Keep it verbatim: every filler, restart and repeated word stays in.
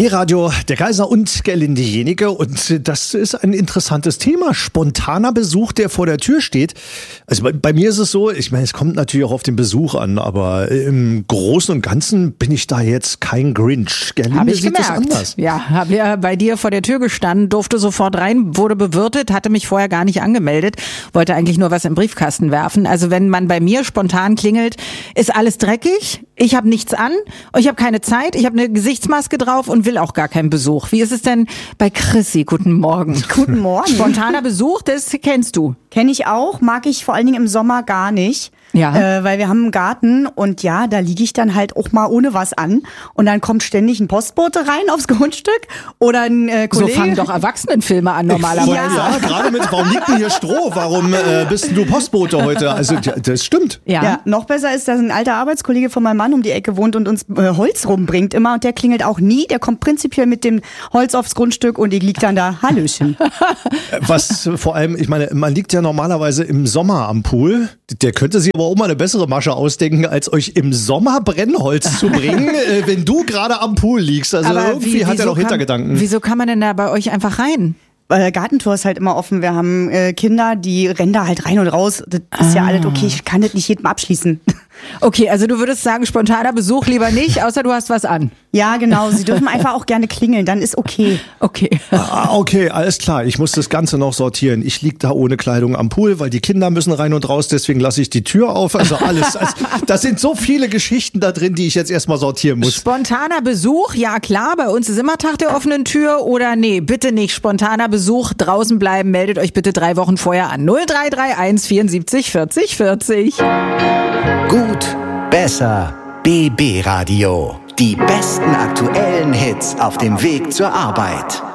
D-Radio, der Kaiser und Gerlinde Jenike. Und das ist ein interessantes Thema. Spontaner Besuch, der vor der Tür steht. Also bei, bei mir ist es so, ich meine, es kommt natürlich auch auf den Besuch an, aber im Großen und Ganzen bin ich da jetzt kein Grinch. Gerlinde, hab ich sieht gemerkt. das anders? Ja, habe ja bei dir vor der Tür gestanden, durfte sofort rein, wurde bewirtet, hatte mich vorher gar nicht angemeldet, wollte eigentlich nur was im Briefkasten werfen. Also wenn man bei mir spontan klingelt, ist alles dreckig, ich habe nichts an, ich habe keine Zeit, ich habe eine Gesichtsmaske drauf und will auch gar keinen Besuch. Wie ist es denn bei Chrissy? Guten Morgen. Guten Morgen. Spontaner Besuch, das kennst du. Kenne ich auch, mag ich vor allen Dingen im Sommer gar nicht. Ja. Äh, weil wir haben einen Garten und ja, da liege ich dann halt auch mal ohne was an und dann kommt ständig ein Postbote rein aufs Grundstück oder ein äh, Kollege. So fangen doch Erwachsenenfilme an normalerweise. Ja, ja, gerade mit, warum liegt denn hier Stroh? Warum äh, bist denn du Postbote heute? Also ja, das stimmt. Ja. Ja, noch besser ist, dass ein alter Arbeitskollege von meinem Mann um die Ecke wohnt und uns äh, Holz rumbringt immer und der klingelt auch nie. Der kommt prinzipiell mit dem Holz aufs Grundstück und ich lieg dann da, Hallöchen. Was vor allem, ich meine, man liegt ja normalerweise im Sommer am Pool. Der könnte sich aber auch mal eine bessere Masche ausdenken, als euch im Sommer Brennholz zu bringen, äh, wenn du gerade am Pool liegst. Also Aber irgendwie wie, hat er doch kann, Hintergedanken. Wieso kann man denn da bei euch einfach rein? Der Gartentor ist halt immer offen. Wir haben äh, Kinder, die rennen da halt rein und raus. Das ist Ah. ja alles okay. Ich kann das nicht jedem abschließen. Okay, also du würdest sagen, spontaner Besuch lieber nicht, außer du hast was an. Ja, genau. Sie dürfen einfach auch gerne klingeln. Dann ist okay. Okay. Ah, okay, alles klar. Ich muss das Ganze noch sortieren. Ich lieg da ohne Kleidung am Pool, weil die Kinder müssen rein und raus. Deswegen lasse ich die Tür auf. Also alles. Also, da sind so viele Geschichten da drin, die ich jetzt erstmal sortieren muss. Spontaner Besuch, ja klar, bei uns ist immer Tag der offenen Tür oder nee, bitte nicht. Spontaner Besuch, draußen bleiben, meldet euch bitte drei Wochen vorher an. null drei drei eins vierundsiebzig vierzig vierzig. Gut, besser, B B Radio. Die besten aktuellen Hits auf dem Weg zur Arbeit.